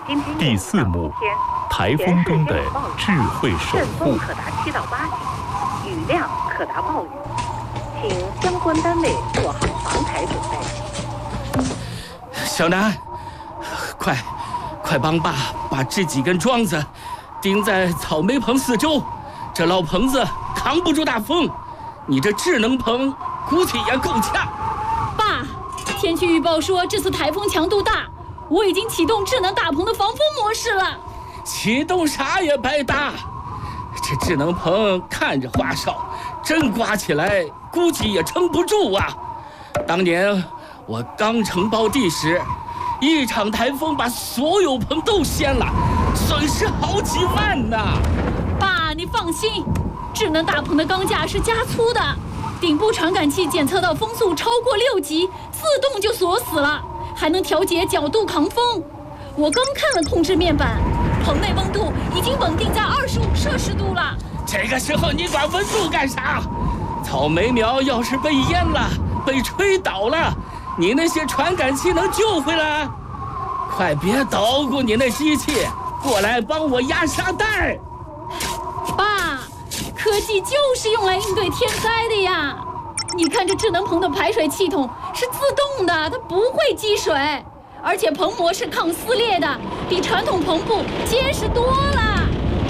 第4幕：台风中的智慧守护。 阵风可达7到8级，雨量可达暴雨，请相关单位做好防台准备。 小南，快帮爸把这几根桩子钉在草莓棚四周，这老棚子扛不住大风，你这智能棚估计也够呛。 爸，天气预报说这次台风强度大，我已经启动智能大棚的防风模式了。 启动啥也白搭，这智能棚看着花哨，真刮起来估计也撑不住啊。当年我刚承包地时，一场台风把所有棚都掀了，损失好几万呢。 爸，你放心，智能大棚的钢架是加粗的，顶部传感器检测到风速超过6级，自动就锁死了，还能调节角度抗风。我刚看了控制面板，棚内温度已经稳定在25°C了。 这个时候你管温度干啥？草莓苗要是被淹了，被吹倒了，你那些传感器能救回来？快别捣鼓你那机器，过来帮我压沙袋。 爸，科技就是用来应对天灾的呀。你看这智能棚的排水系统是自动的，它不会积水，而且棚膜是抗撕裂的，比传统棚布结实多了。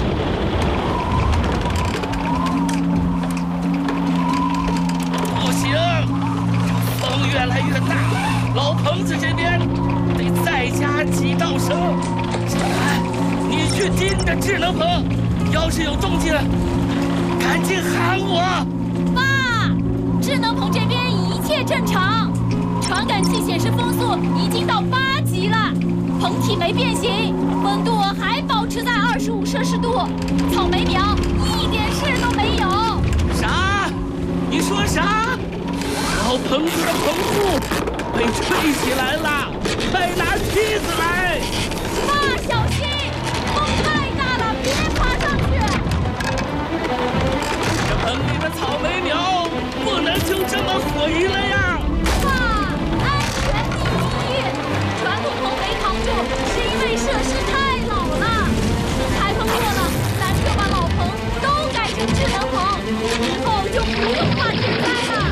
不行，风越来越大，老棚子这边得再加几道绳。小南，你去盯着智能棚，要是有动静，赶紧喊我。 爸，智能棚这边一切正常，传感器显示风速已经到8级了，棚体没变形，温度还保持在25°C，草莓苗一点事都没有。 啥？你说啥？老棚子的棚布被吹起来了，快拿梯子来！ 爸，小心！